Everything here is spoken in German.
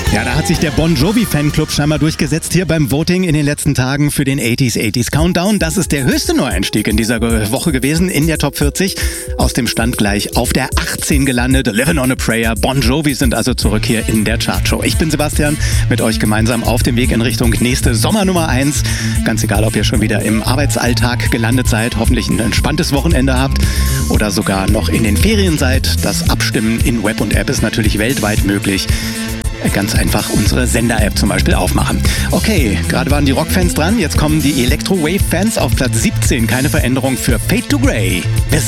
Ja, da hat sich der Bon Jovi Fanclub scheinbar durchgesetzt hier beim Voting in den letzten Tagen für den 80s Countdown. Das ist der höchste Neueinstieg in dieser Woche gewesen in der Top 40. Aus dem Stand gleich auf der 18 gelandet. Livin' on a Prayer. Bon Jovi sind also zurück hier in der Chartshow. Ich bin Sebastian, mit euch gemeinsam auf dem Weg in Richtung nächste Sommernummer 1. Ganz egal, ob ihr schon wieder im Arbeitsalltag gelandet seid, hoffentlich ein entspanntes Wochenende habt oder sogar noch in den Ferien seid. Das Abstimmen in Web und App ist natürlich weltweit möglich. Ganz einfach unsere Sender-App zum Beispiel aufmachen. Okay, gerade waren die Rockfans dran, jetzt kommen die Electro-Wave-Fans auf Platz 17. Keine Veränderung für Fade to Grey. Bis